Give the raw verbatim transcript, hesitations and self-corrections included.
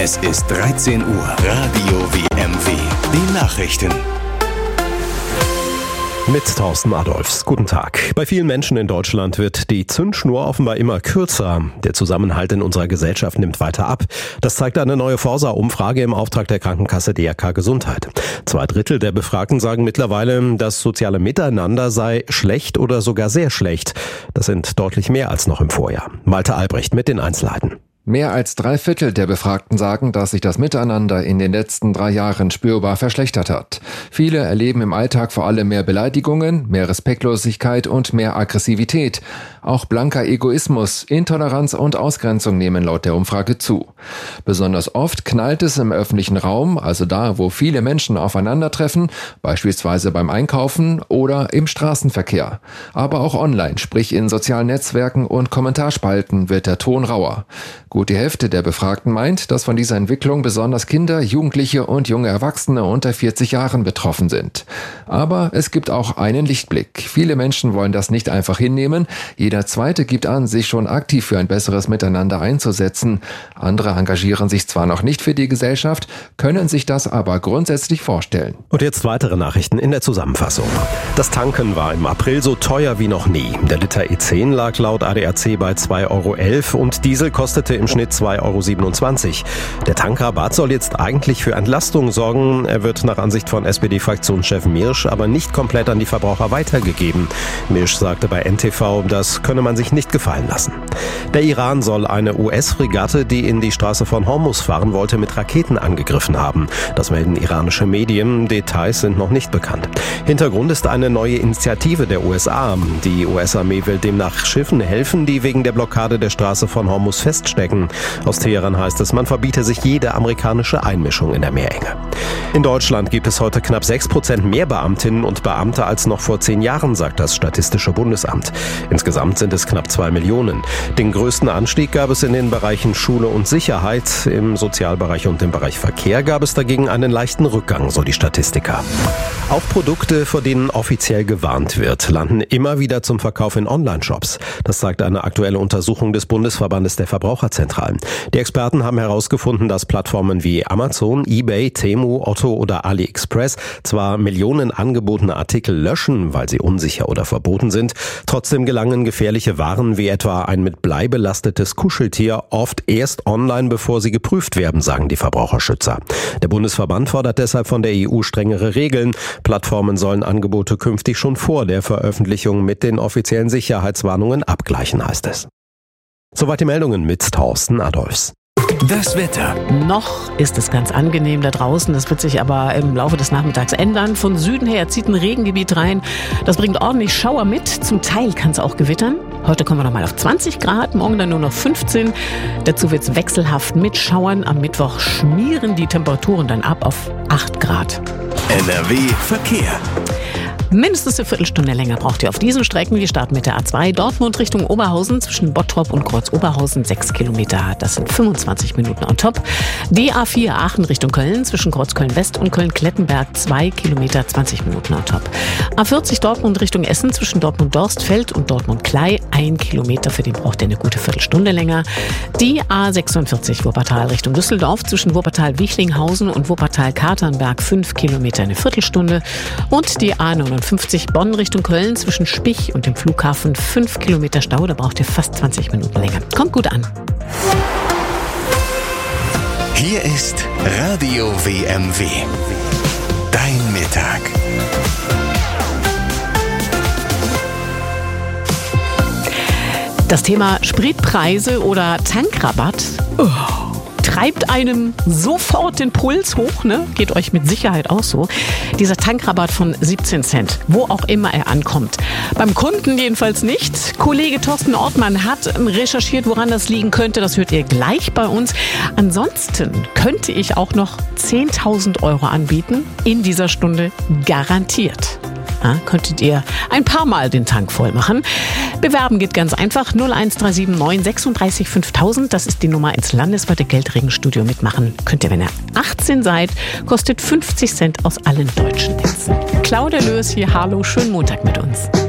Es ist dreizehn Uhr. Radio W M W. Die Nachrichten. Mit Thorsten Adolfs. Guten Tag. Bei vielen Menschen in Deutschland wird die Zündschnur offenbar immer kürzer. Der Zusammenhalt in unserer Gesellschaft nimmt weiter ab. Das zeigt eine neue Forsa-Umfrage im Auftrag der Krankenkasse D R K Gesundheit. Zwei Drittel der Befragten sagen mittlerweile, das soziale Miteinander sei schlecht oder sogar sehr schlecht. Das sind deutlich mehr als noch im Vorjahr. Malte Albrecht mit den Einzelheiten. Mehr als drei Viertel der Befragten sagen, dass sich das Miteinander in den letzten drei Jahren spürbar verschlechtert hat. Viele erleben im Alltag vor allem mehr Beleidigungen, mehr Respektlosigkeit und mehr Aggressivität. Auch blanker Egoismus, Intoleranz und Ausgrenzung nehmen laut der Umfrage zu. Besonders oft knallt es im öffentlichen Raum, also da, wo viele Menschen aufeinandertreffen, beispielsweise beim Einkaufen oder im Straßenverkehr. Aber auch online, sprich in sozialen Netzwerken und Kommentarspalten, wird der Ton rauer. Gut die Hälfte der Befragten meint, dass von dieser Entwicklung besonders Kinder, Jugendliche und junge Erwachsene unter vierzig Jahren betroffen sind. Aber es gibt auch einen Lichtblick. Viele Menschen wollen das nicht einfach hinnehmen. Jeder Zweite gibt an, sich schon aktiv für ein besseres Miteinander einzusetzen. Andere engagieren sich zwar noch nicht für die Gesellschaft, können sich das aber grundsätzlich vorstellen. Und jetzt weitere Nachrichten in der Zusammenfassung. Das Tanken war im April so teuer wie noch nie. Der Liter E zehn lag laut A D A C bei zwei Euro elf und Diesel kostete im Schnitt zwei Euro siebenundzwanzig. Der Tankrabatt soll jetzt eigentlich für Entlastung sorgen. Er wird nach Ansicht von S P D-Fraktionschef Mirsch aber nicht komplett an die Verbraucher weitergegeben. Mirsch sagte bei N T V, das könne man sich nicht gefallen lassen. Der Iran soll eine U S-Fregatte, die in die Straße von Hormuz fahren wollte, mit Raketen angegriffen haben. Das melden iranische Medien. Details sind noch nicht bekannt. Hintergrund ist eine neue Initiative der U S A. Die U S-Armee will demnach Schiffen helfen, die wegen der Blockade der Straße von Hormuz feststecken. Aus Teheran heißt es, man verbiete sich jede amerikanische Einmischung in der Meerenge. In Deutschland gibt es heute knapp sechs Prozent mehr Beamtinnen und Beamte als noch vor zehn Jahren, sagt das Statistische Bundesamt. Insgesamt sind es knapp zwei Millionen. Den größten Anstieg gab es in den Bereichen Schule und Sicherheit. Im Sozialbereich und im Bereich Verkehr gab es dagegen einen leichten Rückgang, so die Statistiker. Auch Produkte, vor denen offiziell gewarnt wird, landen immer wieder zum Verkauf in Online-Shops. Das sagt eine aktuelle Untersuchung des Bundesverbandes der Verbraucherzentralen. Die Experten haben herausgefunden, dass Plattformen wie Amazon, eBay, Temu, Otto oder AliExpress zwar Millionen angebotene Artikel löschen, weil sie unsicher oder verboten sind, trotzdem gelangen gefährliche Waren wie etwa ein mit Blei belastetes Kuscheltier oft erst online, bevor sie geprüft werden, sagen die Verbraucherschützer. Der Bundesverband fordert deshalb von der E U strengere Regeln. Plattformen sollen Angebote künftig schon vor der Veröffentlichung mit den offiziellen Sicherheitswarnungen abgleichen, heißt es. Soweit die Meldungen mit Thorsten Adolfs. Das Wetter. Noch ist es ganz angenehm da draußen. Das wird sich aber im Laufe des Nachmittags ändern. Von Süden her zieht ein Regengebiet rein. Das bringt ordentlich Schauer mit. Zum Teil kann es auch gewittern. Heute kommen wir noch mal auf zwanzig Grad, morgen dann nur noch fünfzehn. Dazu wird es wechselhaft mit Schauern. Am Mittwoch schmieren die Temperaturen dann ab auf acht Grad. N R W Verkehr. Mindestens eine Viertelstunde länger braucht ihr auf diesen Strecken. Wir starten mit der A zwei Dortmund Richtung Oberhausen zwischen Bottrop und Kreuz-Oberhausen sechs Kilometer. Das sind fünfundzwanzig Minuten on top. Die A vier Aachen Richtung Köln zwischen Kreuzköln-West und Köln-Klettenberg zwei Kilometer zwanzig Minuten on top. A vierzig Dortmund Richtung Essen zwischen Dortmund-Dorstfeld und Dortmund-Klei ein Kilometer. Für den braucht ihr eine gute Viertelstunde länger. Die A sechsundvierzig Wuppertal Richtung Düsseldorf zwischen Wuppertal-Wichlinghausen und Wuppertal-Katernberg fünf Kilometer eine Viertelstunde. Und die A neunundfünfzig Bonn Richtung Köln zwischen Spich und dem Flughafen fünf Kilometer Stau, da braucht ihr fast zwanzig Minuten länger. Kommt gut an. Hier ist Radio W M W. Dein Mittag. Das Thema Spritpreise oder Tankrabatt oh, treibt einem sofort den Puls hoch, ne? Geht euch mit Sicherheit auch so. Dieser Tankrabatt von siebzehn Cent, wo auch immer er ankommt. Beim Kunden jedenfalls nicht. Kollege Thorsten Ortmann hat recherchiert, woran das liegen könnte. Das hört ihr gleich bei uns. Ansonsten könnte ich auch noch zehntausend Euro anbieten. In dieser Stunde garantiert. Ja, könntet ihr ein paar Mal den Tank voll machen. Bewerben geht ganz einfach. null eins drei sieben neun sechsunddreißig fünftausend. Das ist die Nummer ins landesweite Geldregenstudio mitmachen. Könnt ihr, wenn ihr achtzehn seid, kostet fünfzig Cent aus allen deutschen Netzen. Claudia Lös hier. Hallo, schönen Montag mit uns.